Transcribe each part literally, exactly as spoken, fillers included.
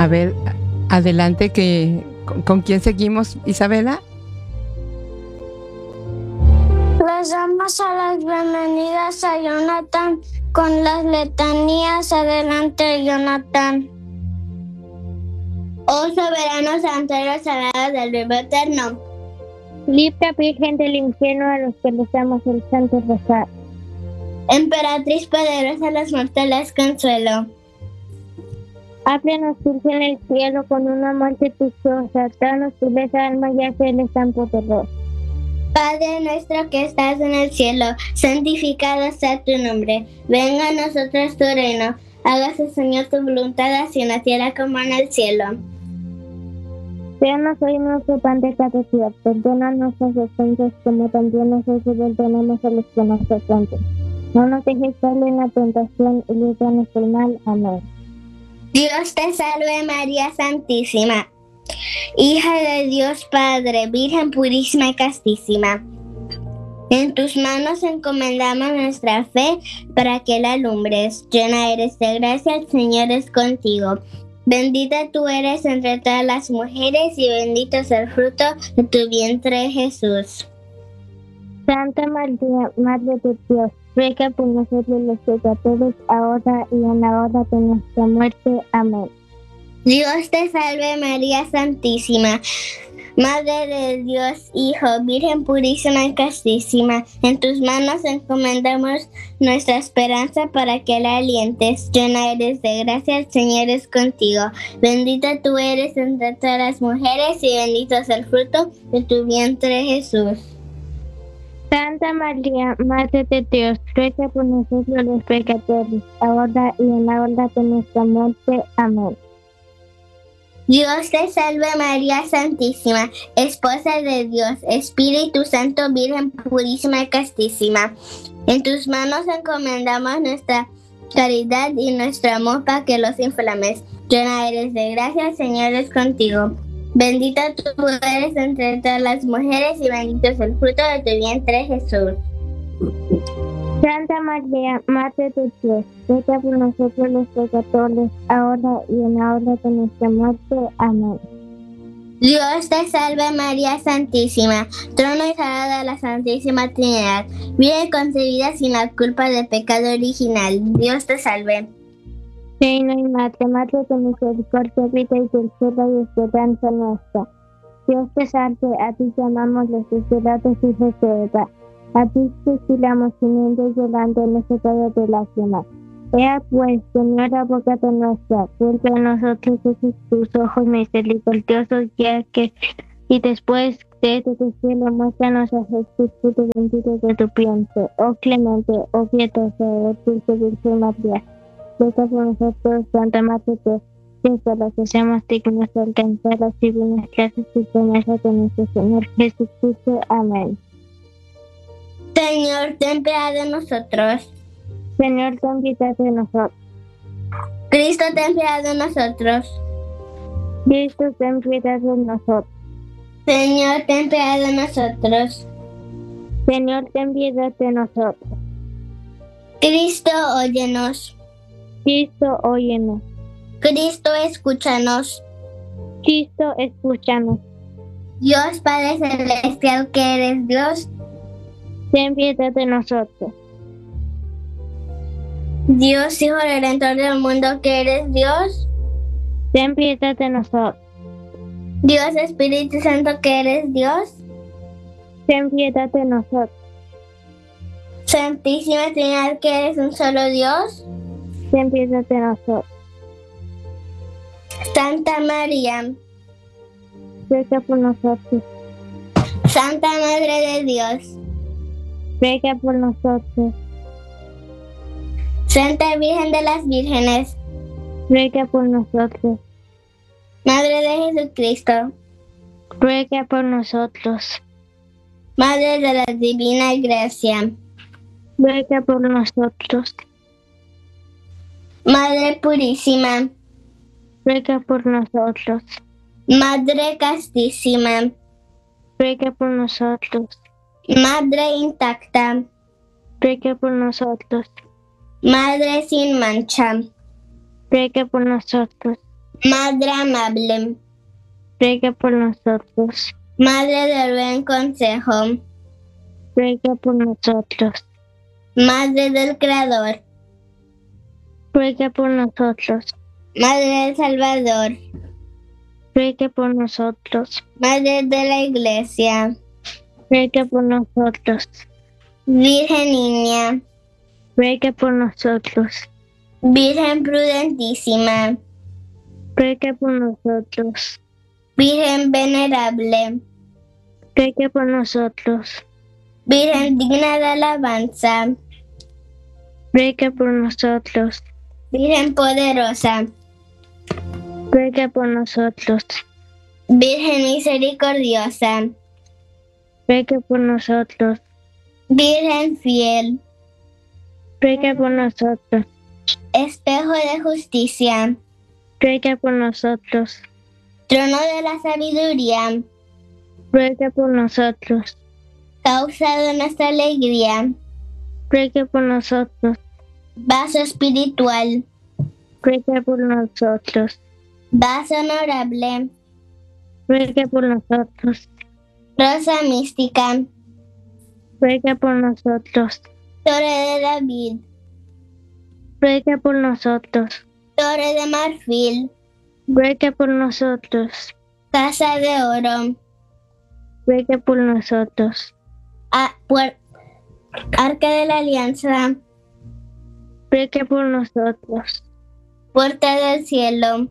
A ver, adelante, que ¿con, con quién seguimos, Isabela? Les damos a las bienvenidas a Jonathan con las letanías. Adelante, Jonathan. Oh soberano santuario sagrado del vivo eterno, libra Virgen del infierno a los que rezamos el Santo Rosario. emperatriz poderosa, los mortales consuelo. Ábrenos dulce en el cielo con una muerte tuciosa, danos tu besa alma y haceles tan poderoso. Padre nuestro que estás en el cielo, santificado sea tu nombre. Venga a nosotros tu reino. Hágase, Señor, tu voluntad, así en la tierra como en el cielo. Danos hoy nuestro pan de cada día. Perdona nuestras ofensas como también nosotros perdonamos a los que nos ofenden. No nos dejes caer en la tentación y líbranos del mal. Amén. Dios te salve María Santísima, hija de Dios Padre, Virgen purísima y castísima. En tus manos encomendamos nuestra fe para que la alumbres. Llena eres de gracia, el Señor es contigo. Bendita tú eres entre todas las mujeres y bendito es el fruto de tu vientre, Jesús. Santa María, Madre de Dios, ruega por nosotros los pecadores, ahora y en la hora de nuestra muerte. Amén. Dios te salve María Santísima, Madre de Dios, Hijo, Virgen purísima y castísima. En tus manos encomendamos nuestra esperanza para que la alientes. Llena eres de gracia, el Señor es contigo. Bendita tú eres entre todas las mujeres y bendito es el fruto de tu vientre, Jesús. Santa María, Madre de Dios, ruega por nosotros los pecadores, ahora y en la hora de nuestra muerte. Amén. Dios te salve María Santísima, Esposa de Dios, Espíritu Santo, Virgen purísima y castísima. En tus manos encomendamos nuestra caridad y nuestro amor para que los inflames. Llena eres de gracia, el Señor es contigo. Bendita tú eres entre todas las mujeres y bendito es el fruto de tu vientre, Jesús. Santa María, Madre de Dios, ruega por nosotros los pecadores, ahora y en la hora de nuestra muerte. Amén. Dios te salve María Santísima, trono y sala de la Santísima Trinidad, Virgen concebida sin la culpa del pecado original. Dios te salve. Reina y Madre, Madre de misericordia, vida y dulzura y esperanza nuestra. Dios te salve, a ti llamamos los desesperados hijos de Eva. A ti suspiramos gimiendo y llorando en ese valle de lágrimas. Ea pues, Señora, abogada nuestra, vuelve a nosotros tus ojos misericordiosos, ya que, y después de tu cielo, muéstranos a Jesús, fruto bendito de tu vientre. Oh clemente, oh piadosa, oh dulce Virgen María, ruega por nosotros, Santa Madre de Dios, para que seamos dignos de alcanzar las divinas gracias y promesas de nuestro Señor Jesucristo. Amén. Señor, ten piedad de nosotros. Señor, ten piedad de nosotros. Cristo, ten piedad de nosotros. Cristo, ten piedad de nosotros. Señor, ten piedad de nosotros. Señor, ten piedad de nosotros. Cristo, óyenos. Cristo, óyenos. Cristo, escúchanos. Cristo, escúchanos. Dios Padre Celestial, que eres Dios, ten piedad de nosotros. Dios Hijo Redentor del mundo, que eres Dios, ten piedad de nosotros. Dios Espíritu Santo, que eres Dios, ten piedad de nosotros. Santísima Trinidad, que eres un solo Dios, ten piedad de nosotros. Santa María, ruega por nosotros. Santa Madre de Dios, ruega por nosotros. Santa Virgen de las Vírgenes, ruega por nosotros. Madre de Jesucristo, ruega por nosotros. Madre de la Divina Gracia, ruega por nosotros. Madre Purísima, ruega por nosotros. Madre Castísima, ruega por nosotros. Madre Intacta, ruega por nosotros. Madre sin mancha, ruega por nosotros. Madre amable, ruega por nosotros. Madre del buen consejo, Ruega por nosotros. Madre del Creador, Ruega por nosotros. Madre del Salvador, Ruega por nosotros. Madre de la Iglesia, Ruega por nosotros. Virgen Niña, Ruega por nosotros. Virgen Prudentísima, Ruega por nosotros. Virgen Venerable, Ruega por nosotros. Virgen digna de alabanza, Ruega por nosotros. Virgen poderosa, Ruega por nosotros. Virgen misericordiosa, Ruega por nosotros. Virgen fiel, Ruega por nosotros. espejo de justicia, Ruega por nosotros. trono de la sabiduría, Ruega por nosotros. causa de nuestra alegría, Ruega por nosotros. vaso espiritual, Ruega por nosotros. vaso honorable, Ruega por nosotros. rosa mística, Ruega por nosotros. torre de David, Ruega por nosotros. torre de marfil, Ruega por nosotros. casa de oro, Ruega por nosotros. a- puer- arca de la alianza, Ruega por nosotros. puerta del cielo,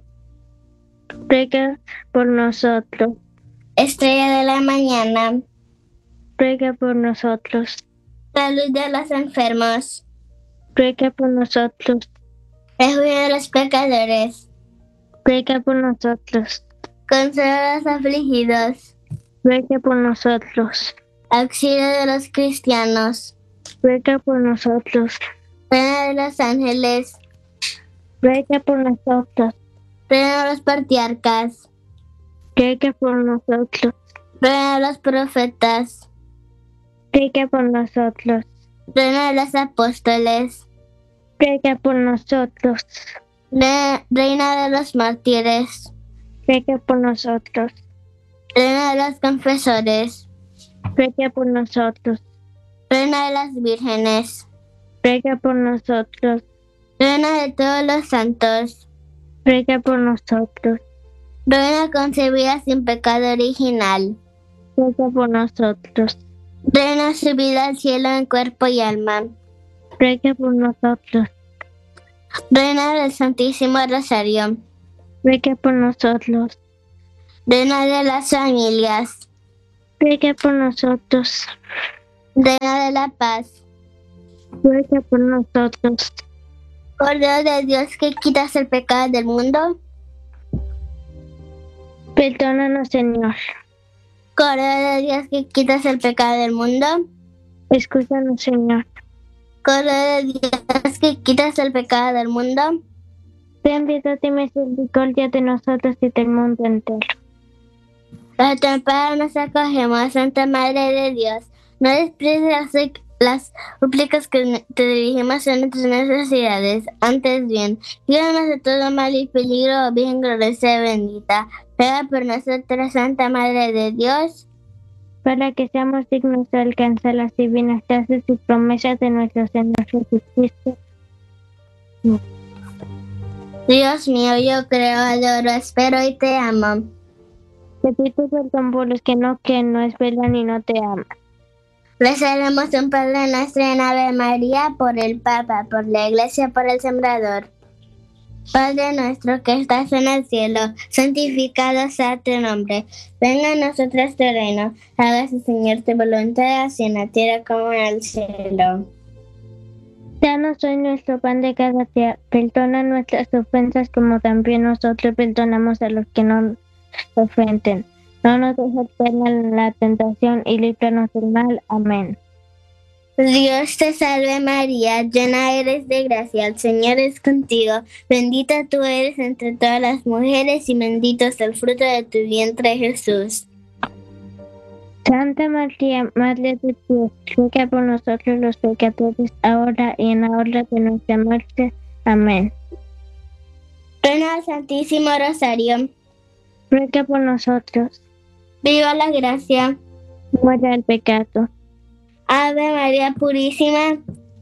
Ruega por nosotros. estrella de la mañana, Ruega por nosotros. salud de los enfermos, Ruega por nosotros. refugio de los pecadores, Ruega por nosotros. consuelo de los afligidos, Ruega por nosotros. auxilio de los cristianos, Ruega por nosotros. reina de los ángeles, Ruega por nosotros. reina de los patriarcas, Ruega por nosotros. reina de los profetas, Ruega por nosotros. reina de los apóstoles, Ruega por nosotros. re- reina de los mártires, Ruega por nosotros. reina de los confesores, Ruega por nosotros. reina de las vírgenes, Ruega por nosotros. reina de todos los santos, Ruega por nosotros. reina concebida sin pecado original, Ruega por nosotros. reina subida al cielo en cuerpo y alma, Ruega por nosotros. reina del Santísimo Rosario, Ruega por nosotros. reina de las familias, Ruega por nosotros. reina de la paz, Ruega por nosotros. Cordero de Dios que quitas el pecado del mundo, Perdónanos, Señor. Cordero de Dios que quitas el pecado del mundo, Escúchanos, Señor. Cordero de Dios que quitas el pecado del mundo, Ten piedad y misericordia de nosotros y del mundo entero. bajo tu amparo nos acogemos, Santa Madre de Dios. No desprecies las, las súplicas que te dirigimos en nuestras necesidades. Antes bien, líbranos de todo mal y peligro, oh Virgen gloriosa y bendita. Ruega por nosotros, Santa Madre de Dios, para que seamos dignos de alcanzar las divinas gracias y promesas de nuestro Señor Jesucristo. Dios mío, yo creo, adoro, espero y te amo. Te pido perdón por los que no creen, no esperan y no te aman. Rezaremos un Padre Nuestro en Ave María por el Papa, por la Iglesia, por el Sembrador. Padre nuestro que estás en el cielo, santificado sea tu nombre. Venga a nosotros tu reino. Hágase, Señor, tu voluntad, así en la tierra como en el cielo. Danos hoy nuestro pan de cada día. Perdona nuestras ofensas como también nosotros perdonamos a los que nos ofenden. No nos dejes caer en la tentación y líbranos del mal. Amén. Dios te salve María, llena eres de gracia, el Señor es contigo. Bendita tú eres entre todas las mujeres y bendito es el fruto de tu vientre, Jesús. Santa María, Madre de Dios, ruega por nosotros los pecadores, ahora y en la hora de nuestra muerte. Amén. Reina al Santísimo Rosario. Ruega por nosotros. Viva la gracia. Muera el pecado. Ave María Purísima.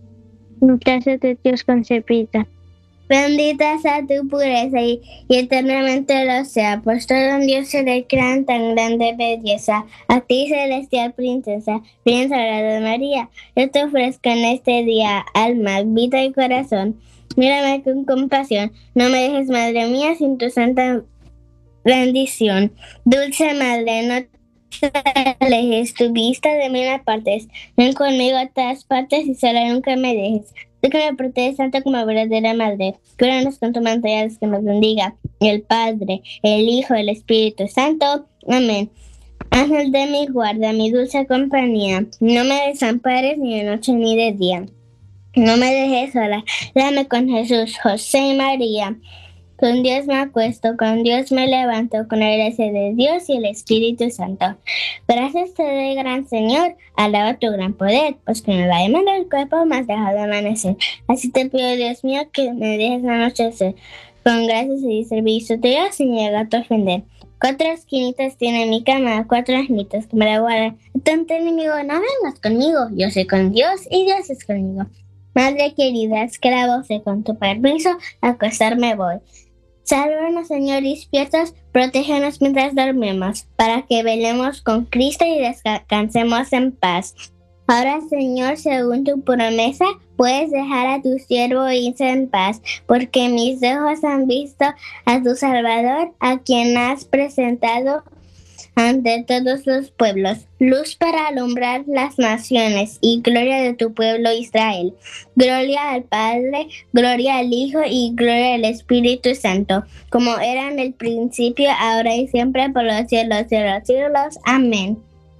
Gracias de Dios concebida. Bendita sea tu pureza y, y eternamente lo sea, pues todo en Dios se le crean tan grande belleza. A ti, celestial princesa, bien sagrada María, yo te ofrezco en este día alma, vida y corazón. Mírame con compasión, no me dejes, Madre mía, sin tu santa bendición. Dulce Madre, no te alejes, tu vista de mí no apartes. Ven conmigo a todas partes y sola nunca me dejes. Tú que me proteges tanto como verdadera Madre, cúranos con tu manto y haz que nos bendiga el Padre, el Hijo, el Espíritu Santo. Amén. Ángel de mi guarda, mi dulce compañía, no me desampares ni de noche ni de día. No me dejes sola, dame con Jesús, José y María. Con Dios me acuesto, con Dios me levanto, con la gracia de Dios y el Espíritu Santo. Gracias te doy, gran Señor, alaba tu gran poder, pues con la llama del cuerpo me has dejado amanecer. Así te pido, Dios mío, que me dejes anochecer. Con gracias y servicio tuyo, sin llegar a tu ofender. Cuatro esquinitas tiene mi cama, cuatro asnitas que me la guardan. Tanto enemigo, no vengas conmigo, yo soy con Dios y Dios es conmigo. Madre querida, esclavo, sé con tu permiso, a acostarme voy. Sálvanos, Señor, despiertos, protégenos mientras dormimos, para que velemos con Cristo y descansemos en paz. Ahora, Señor, según tu promesa, puedes dejar a tu siervo irse en paz, porque mis ojos han visto a tu Salvador, a quien has presentado ante todos los pueblos, luz para alumbrar las naciones y gloria de tu pueblo Israel. Gloria al Padre, gloria al Hijo y gloria al Espíritu Santo, como era en el principio, ahora y siempre, por los siglos de los siglos. Amén.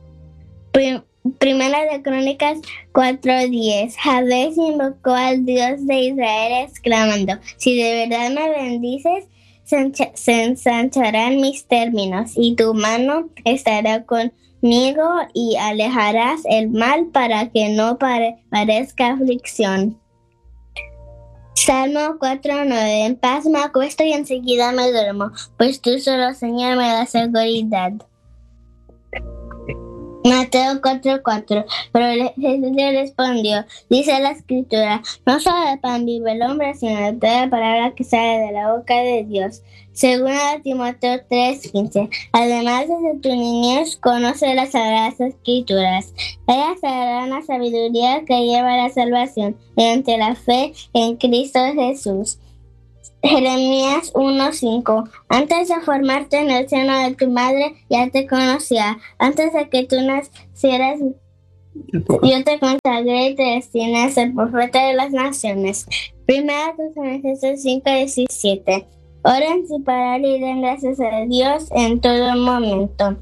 Prim- Primera de Crónicas cuatro diez. Jabez invocó al Dios de Israel exclamando: si de verdad me bendices, se ensancharán mis términos, y tu mano estará conmigo, y alejarás el mal para que no pare, parezca aflicción. Salmo cuatro nueve. En paz me acuesto y enseguida me duermo, pues tú solo, Señor, me das seguridad. Mateo cuatro cuatro. Pero Jesús le respondió: dice la Escritura, no solo de pan vive el hombre, sino de toda palabra que sale de la boca de Dios. Segunda de Timoteo tres quince. Además, desde tu niñez conoce las sagradas Escrituras. Ellas te darán la sabiduría que lleva a la salvación mediante la fe en Cristo Jesús. Jeremías uno cinco. Antes de formarte en el seno de tu madre, ya te conocía. Antes de que tú nacieras, yo te consagré y te destiné a ser profeta de las naciones. Primera Tesalonicenses cinco diecisiete. Oren sin parar y den gracias a Dios en todo momento.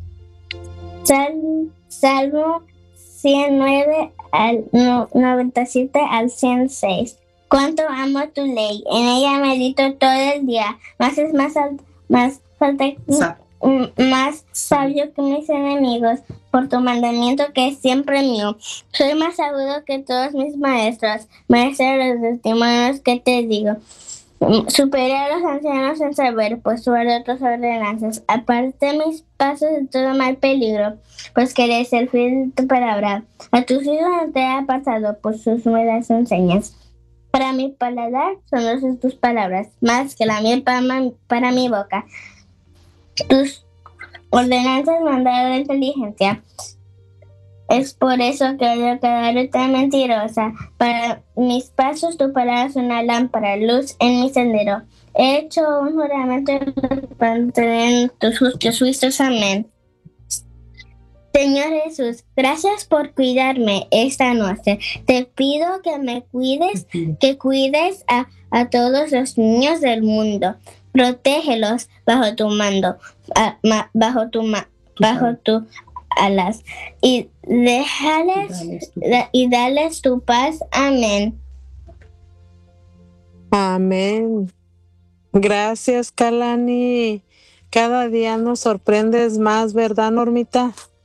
Sal, Salmo ciento nueve al noventa y siete al ciento seis. Cuánto amo tu ley, en ella medito todo el día, más es más, más, falta, Sa- más sabio que mis enemigos, por tu mandamiento que es siempre mío. Soy más agudo que todos mis maestros, maestro de los testimonios que te digo. Superé a los ancianos en saber, pues guardo tus ordenanzas. Aparté mis pasos de todo mal peligro, pues querés ser fiel de tu palabra. A tus hijos no te he apartado, pues sus me das enseñas. Para mi paladar son dulces tus palabras, más que la miel para, para mi boca. Tus ordenanzas me han dado la inteligencia. Es por eso que odio cada ruta mentirosa. Para mis pasos tu palabra es una lámpara, luz en mi sendero. He hecho un juramento para tener tus justos juicios. Amén. Señor Jesús, gracias por cuidarme esta noche. Te pido que me cuides, que cuides a, a todos los niños del mundo. Protégelos bajo tu mando, a, ma, bajo tu ma, bajo tu alas, y déjales y dales tu paz. Amén. Amén. Gracias, Kalani. Cada día nos sorprendes más, ¿verdad, Normita?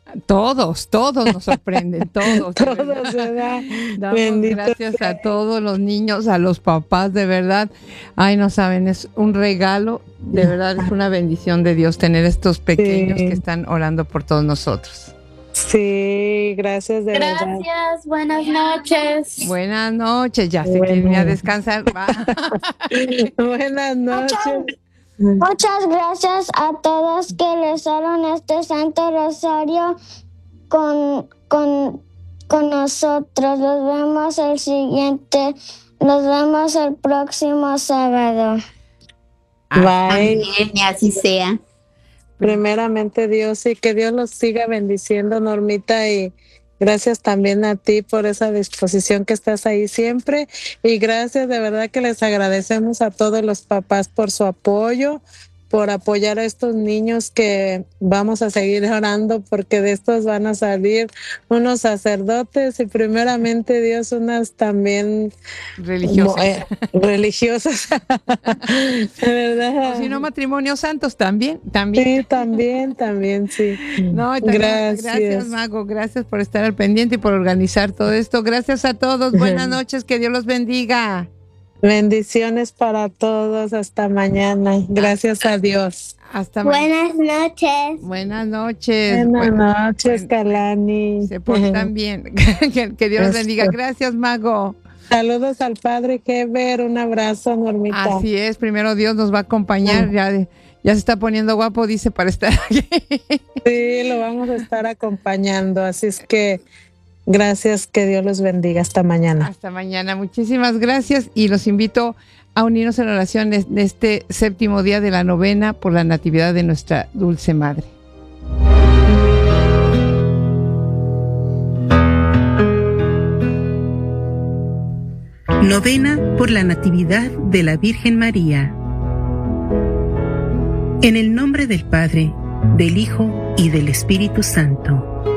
Todos, todos nos sorprenden, todos. de Todos, verdad. ¿verdad? Damos Bendito gracias sea. a todos los niños, a los papás, de verdad. Ay, no saben, es un regalo, de verdad, es una bendición de Dios tener estos pequeños Sí. que están orando por todos nosotros. Sí, gracias de verdad. Gracias, buenas noches. Buenas noches, ya se Bueno. quieren ir a descansar. Va. Buenas noches. Muchas gracias a todos que rezaron este Santo Rosario con, con, con nosotros. Nos vemos el siguiente, nos vemos el próximo sábado. Bye. Amén, y así sea. Primeramente Dios, y que Dios los siga bendiciendo, Normita, y gracias también a ti por esa disposición que estás ahí siempre, y gracias, de verdad que les agradecemos a todos los papás por su apoyo, por apoyar a estos niños, que vamos a seguir orando porque de estos van a salir unos sacerdotes y primeramente Dios unas también Religiosas. mo- eh, religiosas. De verdad. O si no, matrimonios santos también, también. Sí, también, también, sí. No, y también, Gracias. gracias, Mago, gracias por estar al pendiente y por organizar todo esto. Gracias a todos, buenas noches, que Dios los bendiga. Bendiciones para todos. Hasta mañana. Gracias a Dios. Hasta mañana. Buenas noches. Buenas noches. Buenas Bueno, noches, Kalani. se portan bien. que, que Dios los bendiga. Gracias, Mago. Saludos al padre Heber. Un abrazo, Normita. Así es, primero Dios nos va a acompañar. Ya, de- ya se está poniendo guapo, dice, para estar aquí. Sí, lo vamos a estar acompañando. Así es que gracias, que Dios los bendiga. Hasta mañana. Hasta mañana. Muchísimas gracias y los invito a unirnos en oración en este séptimo día de la novena por la Natividad de nuestra Dulce Madre. Novena por la Natividad de la Virgen María. En el nombre del Padre, del Hijo y del Espíritu Santo.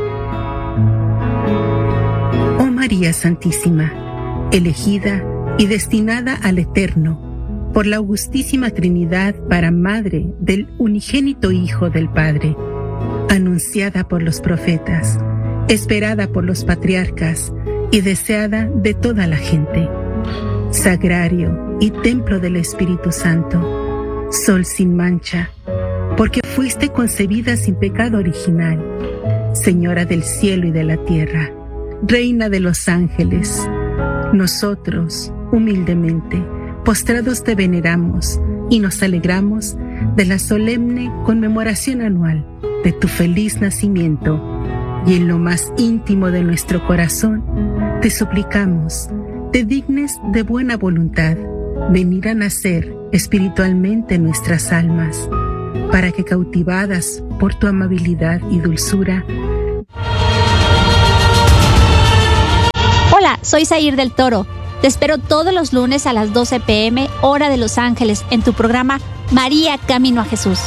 Oh María Santísima, elegida y destinada al Eterno por la Augustísima Trinidad para Madre del unigénito Hijo del Padre, anunciada por los profetas, esperada por los patriarcas y deseada de toda la gente. Sagrario y templo del Espíritu Santo, sol sin mancha, porque fuiste concebida sin pecado original, Señora del cielo y de la tierra, Reina de los ángeles. Nosotros, humildemente, postrados te veneramos y nos alegramos de la solemne conmemoración anual de tu feliz nacimiento, y en lo más íntimo de nuestro corazón te suplicamos, te dignes de buena voluntad venir a nacer espiritualmente en nuestras almas, para que, cautivadas por tu amabilidad y dulzura. Hola, soy Zair del Toro. Te espero todos los lunes a las doce pe eme, hora de Los Ángeles, en tu programa María Camino a Jesús.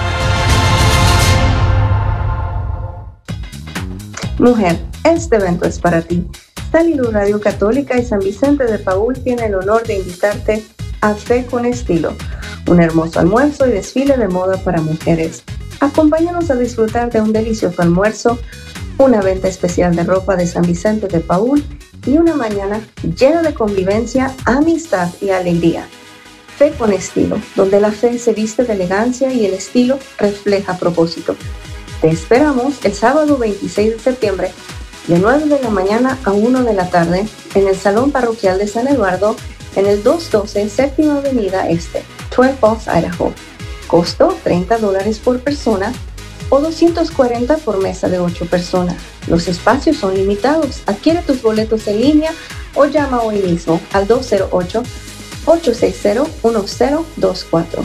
Mujer, este evento es para ti. Salilu Radio Católica y San Vicente de Paúl tiene el honor de invitarte a Fe con Estilo, un hermoso almuerzo y desfile de moda para mujeres. Acompáñanos a disfrutar de un delicioso almuerzo, una venta especial de ropa de San Vicente de Paúl y una mañana llena de convivencia, amistad y alegría. Fe con Estilo, donde la fe se viste de elegancia y el estilo refleja propósito. Te esperamos el sábado veintiséis de septiembre, de nueve de la mañana a una de la tarde, en el Salón Parroquial de San Eduardo, en el doscientos doce Séptima Avenida Este, Twin Falls, Idaho. Costo treinta dólares por persona o doscientos cuarenta por mesa de ocho personas. Los espacios son limitados. Adquiere tus boletos en línea o llama hoy mismo al dos cero ocho, ocho seis cero, uno cero dos cuatro.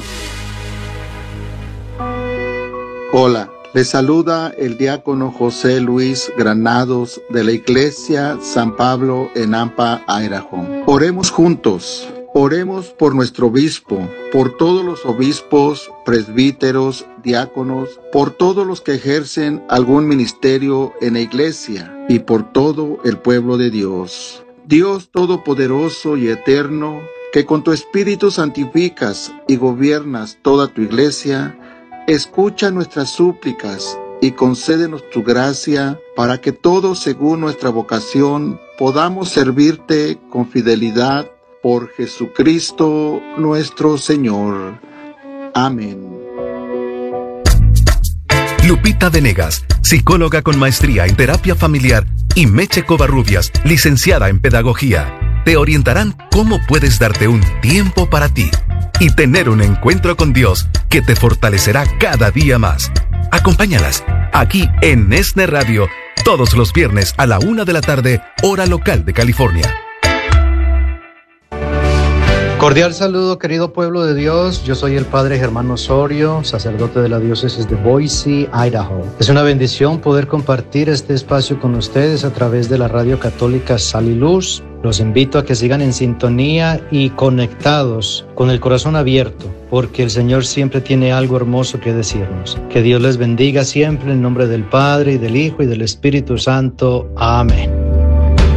Hola, les saluda el diácono José Luis Granados de la Iglesia San Pablo en Nampa, Idaho. Oremos juntos. Oremos por nuestro obispo, por todos los obispos, presbíteros, diáconos, por todos los que ejercen algún ministerio en la iglesia y por todo el pueblo de Dios. Dios Todopoderoso y Eterno, que con tu Espíritu santificas y gobiernas toda tu iglesia, escucha nuestras súplicas y concédenos tu gracia para que todos, según nuestra vocación, podamos servirte con fidelidad por Jesucristo nuestro Señor. Amén. Lupita Venegas, psicóloga con maestría en terapia familiar, y Meche Covarrubias, licenciada en pedagogía, te orientarán cómo puedes darte un tiempo para ti y tener un encuentro con Dios que te fortalecerá cada día más. Acompáñalas aquí en ESNE Radio todos los viernes a la una de la tarde, hora local de California. Cordial saludo, querido pueblo de Dios. Yo soy el Padre Germán Osorio, sacerdote de la diócesis de Boise, Idaho. Es una bendición poder compartir este espacio con ustedes a través de la radio católica Sal y Luz. Los invito a que sigan en sintonía y conectados, con el corazón abierto, porque el Señor siempre tiene algo hermoso que decirnos. Que Dios les bendiga siempre en nombre del Padre, y del Hijo, y del Espíritu Santo. Amén.